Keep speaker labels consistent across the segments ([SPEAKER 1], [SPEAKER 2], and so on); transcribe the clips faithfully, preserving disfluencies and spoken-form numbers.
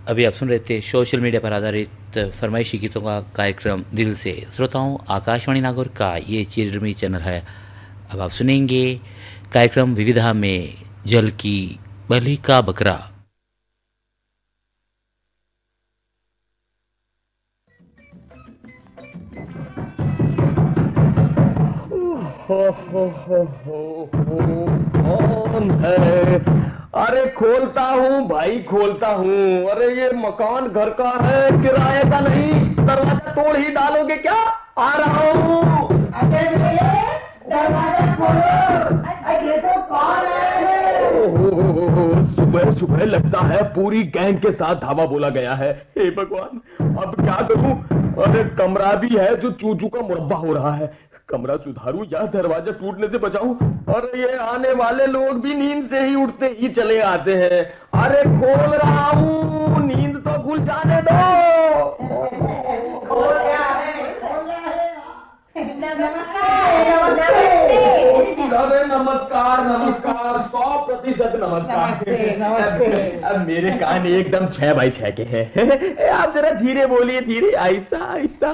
[SPEAKER 1] अभी आप सुन रहे थे सोशल मीडिया पर आधारित फरमाइशी गीतों का कार्यक्रम दिल से। श्रोताओं, आकाशवाणी नागौर का ये चिरमी चैनल है। अब आप सुनेंगे कार्यक्रम विविधा में जल की बलि का बकरा।
[SPEAKER 2] हो हो हो हो कौन है? अरे खोलता हूँ भाई, खोलता हूँ। अरे ये मकान घर का है, किराए का नहीं। दरवाजा तोड़ ही डालोगे क्या? आ रहा हूँ।
[SPEAKER 3] दरवाजा खोलो। ये तो कौन है?
[SPEAKER 2] सुबह सुबह लगता है पूरी गैंग के साथ धावा बोला गया है। हे भगवान, अब क्या करूँ? अरे कमरा भी है जो चूचू का मुरब्बा हो रहा है। कमरा सुधारूं या दरवाजा टूटने से बचाऊं? अरे ये आने वाले लोग भी नींद से ही उठते ही चले आते हैं। अरे खोल रहा हूँ, नींद तो खुल जाने दो।
[SPEAKER 3] खोल रहा है, खोल रहा है। नमस्कार,
[SPEAKER 2] अरे नमस्कार नमस्कार, सौ प्रतिशत नमस्कार।
[SPEAKER 3] नमस्ते, नमस्ते।
[SPEAKER 2] अब मेरे कान एकदम छह बाई छह के हैं। आप जरा धीरे बोलिए, धीरे, आहिस्ता आहिस्ता।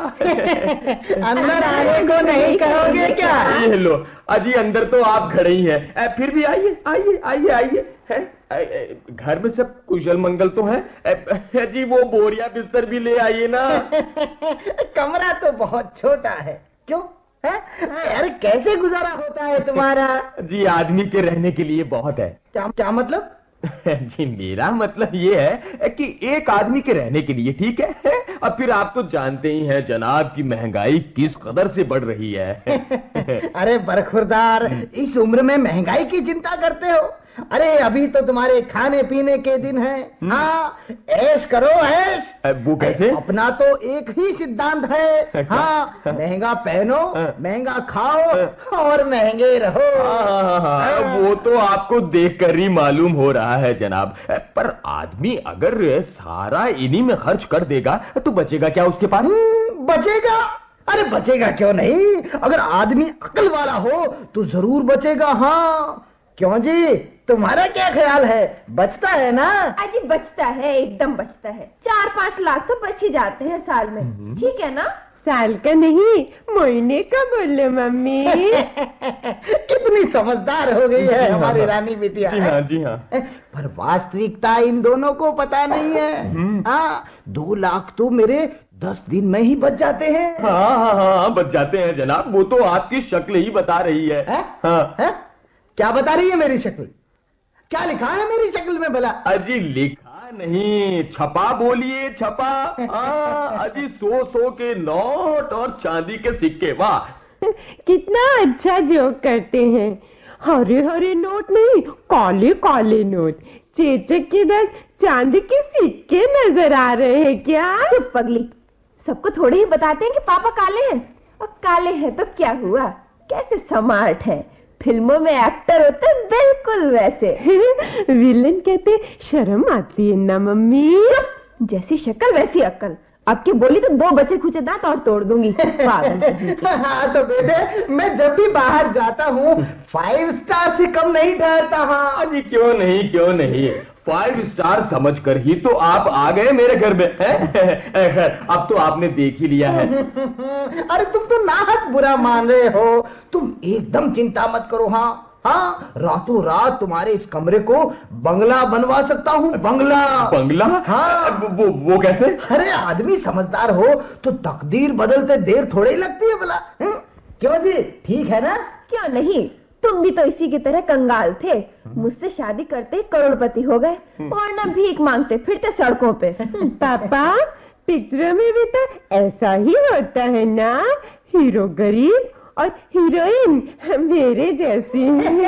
[SPEAKER 3] अंदर आने को नहीं कहोगे क्या?
[SPEAKER 2] ये लो अजी, अंदर तो आप खड़े ही हैं। फिर भी आइए आइए आइए आइए। है घर में सब कुशल मंगल तो है जी? वो बोरिया बिस्तर भी ले आइए ना।
[SPEAKER 3] कमरा तो बहुत छोटा है। क्यों है? अरे कैसे गुजारा होता है तुम्हारा?
[SPEAKER 2] जी आदमी के रहने के लिए बहुत है।
[SPEAKER 3] क्या क्या मतलब?
[SPEAKER 2] जी मेरा मतलब ये है कि एक आदमी के रहने के लिए ठीक है। अब फिर आप तो जानते ही हैं जनाब की महंगाई किस कदर से बढ़ रही है।
[SPEAKER 3] अरे बरखुरदार, इस उम्र में महंगाई की चिंता करते हो? अरे अभी तो तुम्हारे खाने पीने के दिन हैं। हाँ, ऐश करो ऐश।
[SPEAKER 2] वो कैसे?
[SPEAKER 3] अपना तो एक ही सिद्धांत है। हाँ, महंगा पहनो, महंगा खाओ और महंगे रहो।
[SPEAKER 2] हाँ, हाँ, हाँ, वो तो आपको देखकर ही मालूम हो रहा है जनाब। पर आदमी अगर सारा इन्हीं में खर्च कर देगा तो बचेगा क्या उसके पास?
[SPEAKER 3] बचेगा? अरे बचेगा क्यों नहीं? अगर आदमी अकल वाला हो तो जरूर बचेगा। हाँ क्यों जी, तुम्हारा क्या ख्याल है? बचता है ना?
[SPEAKER 4] अजी बचता है, एकदम बचता है। चार पाँच लाख तो बच ही जाते हैं साल में। ठीक है ना?
[SPEAKER 5] साल का नहीं, महीने का बोले मम्मी।
[SPEAKER 3] कितनी समझदार हो गई है हमारी रानी बिटिया।
[SPEAKER 2] जी हाँ, जी हाँ।
[SPEAKER 3] पर वास्तविकता इन दोनों को पता नहीं है। हाँ, दो लाख तो मेरे दस दिन में ही बच जाते हैं।
[SPEAKER 2] हाँ हाँ हाँ, बच जाते हैं जनाब। वो तो आपकी शक्ल ही बता रही है, है? हाँ।
[SPEAKER 3] है? क्या बता रही है मेरी शक्ल? क्या लिखा है मेरी शक्ल में भला?
[SPEAKER 2] अजी लिखा नहीं, छपा बोलिए, छपा। हाँ अजी, सौ सौ के नोट और चांदी के सिक्के। वाह,
[SPEAKER 5] कितना अच्छा जोक करते हैं। हरे हरे नोट नहीं, काले काले नोट। चेचक के दस चांदी के सिक्के नजर आ रहे हैं क्या?
[SPEAKER 4] चुप पगली, सबको थोड़े ही बताते हैं कि पापा काले हैं। और काले हैं तो क्या हुआ, कैसे स्मार्ट है। फिल्मों में एक्टर होते बिल्कुल वैसे।
[SPEAKER 5] विलन कहते शर्म आती है ना मम्मी?
[SPEAKER 4] जैसी शक्ल वैसी अक्ल। अब की बोली तो दो बचे खुचे दांत और तोड़ दूंगी। पागल।
[SPEAKER 3] हाँ तो बेटे, मैं जब भी बाहर जाता हूँ फाइव स्टार से कम नहीं ठहरता। हाँ
[SPEAKER 2] अजी क्यों नहीं, क्यों नहीं, फाइव स्टार समझकर ही तो आप आ गए मेरे घर में। खैर अब तो आपने देख ही लिया है।
[SPEAKER 3] अरे तुम तो नाहक बुरा मान रहे हो। तुम एकदम चिंता मत करो। हाँ हाँ, रातों रात तुम्हारे इस कमरे को बंगला बनवा सकता हूँ। बंगला।
[SPEAKER 2] बंगला?
[SPEAKER 3] हाँ।
[SPEAKER 2] वो वो कैसे?
[SPEAKER 3] अरे आदमी समझदार हो तो तकदीर बदलते देर थोड़ी ही लगती है भला। क्यों जी, ठीक है ना?
[SPEAKER 4] क्यों नहीं, तुम भी तो इसी की तरह कंगाल थे। मुझसे शादी करते करोड़पति हो गए और न भीख मांगते फिरते सड़कों पे।
[SPEAKER 5] पापा, पिक्चरों में भी तो ऐसा ही होता है ना? हीरो गरीब और हीरोइन मेरे जैसी।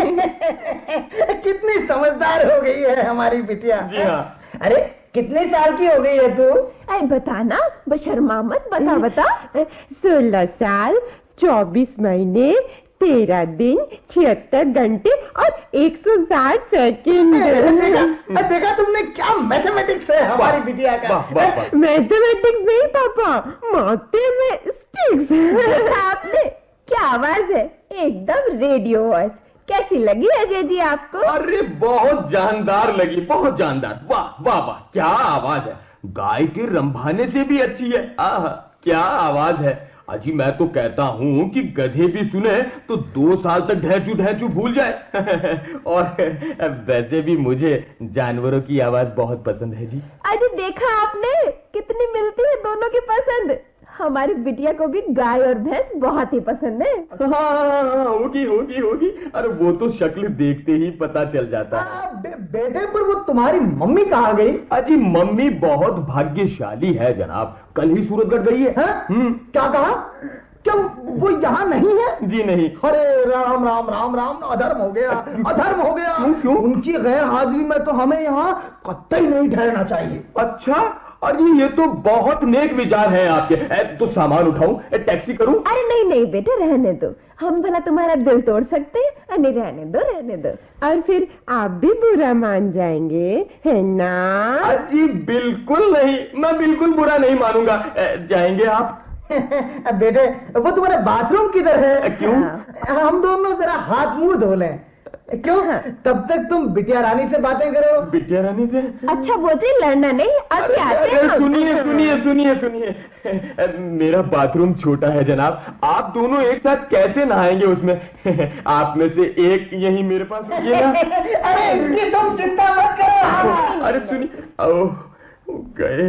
[SPEAKER 3] कितनी समझदार हो गई है हमारी बिटिया।
[SPEAKER 2] जी हाँ।
[SPEAKER 3] अरे कितने साल की हो गई है तू?
[SPEAKER 4] अरे बताना, बशर्मा मत, बता बता।
[SPEAKER 5] सोलह साल, चौबीस महीने, तेरह दिन, छिहत्तर घंटे और एक सौ साठ सेकेंड।
[SPEAKER 3] देखा, देखा तुमने क्या मैथमेटिक्स है हमारी बिटिया का।
[SPEAKER 5] मैथमेटिक्स नहीं पापा, मैथमेटिक्स।
[SPEAKER 4] आपने क्या आवाज है, एकदम रेडियो वॉइस। कैसी लगी अजय जी आपको?
[SPEAKER 2] अरे बहुत जानदार लगी, बहुत जानदार। वाह वाह वाह, क्या आवाज है। गाय के रंभाने से भी अच्छी है। आह, क्या आवाज है। अजी मैं तो कहता हूँ कि गधे भी सुने तो दो साल तक ढैचू ढैचू भूल जाए। और वैसे भी मुझे जानवरों की आवाज बहुत पसंद है जी।
[SPEAKER 4] अजी देखा आपने कितनी मिलती है दोनों की पसंद। हमारी बिटिया को भी गाय और भैंस बहुत ही पसंद है।
[SPEAKER 2] हाँ, होगी होगी होगी। अरे वो तो शक्ल देखते ही पता चल जाता है।
[SPEAKER 3] बे, बेटे पर वो तुम्हारी मम्मी कहाँ गई?
[SPEAKER 2] अजी मम्मी बहुत भाग्यशाली है जनाब, कल ही सूरतगढ़ गई है।
[SPEAKER 3] हम्म, क्या कहा? क्या वो यहाँ नहीं है?
[SPEAKER 2] जी नहीं।
[SPEAKER 3] अरे राम राम राम राम, अधर्म हो गया, अधर्म हो गया।
[SPEAKER 2] क्यों क्यों?
[SPEAKER 3] उनकी गैर हाजिरी में तो हमें यहाँ कतई नहीं ठहरना चाहिए।
[SPEAKER 2] अच्छा, अरे ये तो बहुत नेक विचार है आपके। ए, तो सामान उठाऊं, ए, टैक्सी करूं?
[SPEAKER 4] अरे नहीं नहीं बेटे, रहने दो। हम भला तुम्हारा दिल तोड़ सकते हैं? नहीं, रहने दो रहने दो।
[SPEAKER 5] और फिर आप भी बुरा मान जाएंगे, है ना?
[SPEAKER 2] अजी बिल्कुल नहीं, मैं बिल्कुल बुरा नहीं मानूंगा। ए, जाएंगे आप?
[SPEAKER 3] बेटे वो तुम्हारे बाथरूम किधर है?
[SPEAKER 2] क्यों?
[SPEAKER 3] हम दोनों जरा हाथ मुंह धो लें। क्यों? तब तक तुम बिटिया रानी से बातें करो।
[SPEAKER 2] बिटिया रानी से?
[SPEAKER 4] अच्छा बोलते लड़ना नहीं, अभी आते हैं।
[SPEAKER 2] सुनिए सुनिए सुनिए सुनिए, मेरा बाथरूम छोटा है जनाब, आप दोनों एक साथ कैसे नहाएंगे उसमें? आप में से एक यही मेरे पास ये ना।
[SPEAKER 3] अरे इसकी तुम चिंता मत करो।
[SPEAKER 2] अरे सुनिए, ओ गए।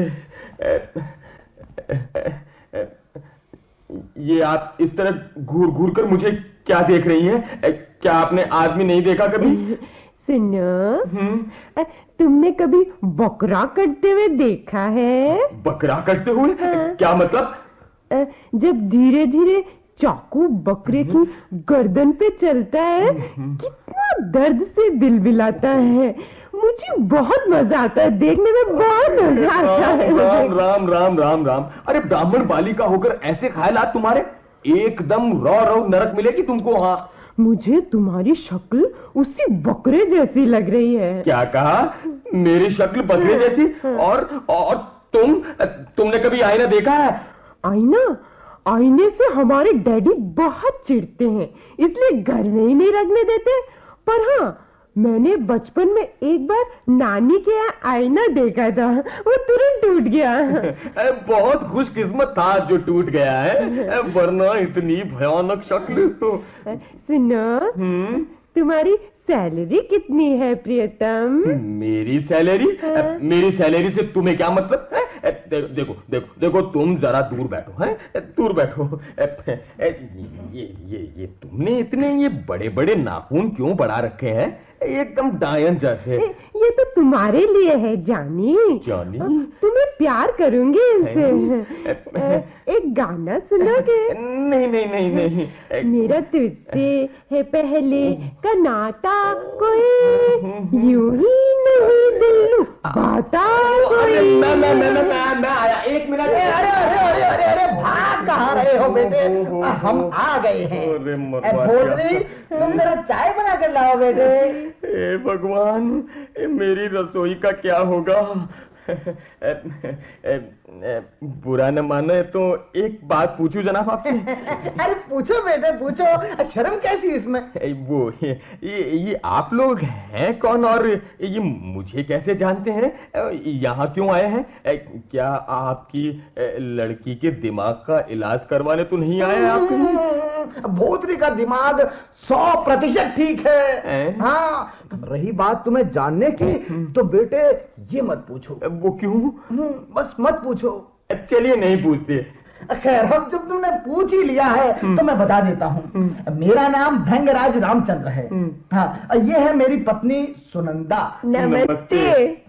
[SPEAKER 2] ये आप इस तरह घूर घूर कर मुझे क्या देख रही हैं? क्या आपने आदमी नहीं देखा कभी?
[SPEAKER 5] सुनो, तुमने कभी बकरा कटते हुए देखा है?
[SPEAKER 2] बकरा कटते हुए?
[SPEAKER 5] हाँ।
[SPEAKER 2] क्या मतलब?
[SPEAKER 5] जब धीरे धीरे चाकू बकरे की गर्दन पे चलता है, कितना दर्द से बिलबिलाता है। मुझे बहुत मजा आता है, देखने में बहुत मजा आता है।
[SPEAKER 2] राम राम राम राम राम। अरे ब्राह्मण बालिका होकर ऐसे ख्यालात तुम्हारे? एकदम रौ रौ नरक मिलेगी तुमको। हाँ,
[SPEAKER 5] मुझे तुम्हारी शक्ल उसी बकरे जैसी लग रही है।
[SPEAKER 2] क्या कहा? मेरी शक्ल बकरे जैसी? और और तुम तुमने कभी आईना देखा है?
[SPEAKER 5] आईना? आईने से हमारे डैडी बहुत चिढ़ते हैं, इसलिए घर में ही नहीं रखने देते। पर हाँ, मैंने बचपन में एक बार नानी के यहाँ आईना देखा था, वो तुरंत टूट गया।
[SPEAKER 2] बहुत खुशकिस्मत था जो टूट गया है, वरना इतनी भयानक शक्ल।
[SPEAKER 5] सुनो, तुम्हारी सैलरी कितनी है प्रियतम?
[SPEAKER 2] मेरी सैलरी? मेरी सैलरी से तुम्हें क्या मतलब है? देखो देखो देखो, तुम जरा दूर बैठो, हैं? दूर बैठो। ये ये ये तुमने इतने ये बड़े बड़े नाखून क्यों बढ़ा रखे हैं? एकदम डायन जैसे।
[SPEAKER 5] ये तो तुम्हारे लिए है जानी।
[SPEAKER 2] जानी?
[SPEAKER 5] तुम्हें प्यार करूंगी इनसे। एक गाना सुनोगे?
[SPEAKER 2] नहीं नहीं नहीं नहीं।
[SPEAKER 5] मेरा तुझसे है पहले का नाता, कोई यूं ही नहीं दिल बाता कोई।
[SPEAKER 2] मैं मैं मैं मैं मैं आया, एक मिनट।
[SPEAKER 3] अरे अरे अरे अरे अरे भाग कहाँ रहे हो बेटे? हम आ गए हैं। भोजरी, तुम जरा चाय बना कर लाओ बेटे।
[SPEAKER 2] हे भगवान, मेरी रसोई का क्या होगा? बुरा न माने तो एक बात पूछूं जनाब आपसे?
[SPEAKER 3] अरे पूछो बेटे पूछो, शर्म कैसी इसमें?
[SPEAKER 2] वो ये ये आप लोग हैं कौन और ये मुझे कैसे जानते हैं? यहाँ क्यों आए हैं? क्या आपकी लड़की के दिमाग का इलाज करवाने तो नहीं आए आप?
[SPEAKER 3] भोतरी का दिमाग सौ प्रतिशत ठीक है। हाँ, रही बात तुम्हें जानने की, तो बेटे ये मत पूछो।
[SPEAKER 2] वो क्यों?
[SPEAKER 3] बस मत पूछो।
[SPEAKER 2] चलिए नहीं पूछते।
[SPEAKER 3] खैर, अब जब तुमने पूछ ही लिया है तो मैं बता देता हूँ। मेरा नाम भृंगराज रामचंद्र है। हाँ, ये है मेरी पत्नी सुनंदा।
[SPEAKER 4] नमस्ते।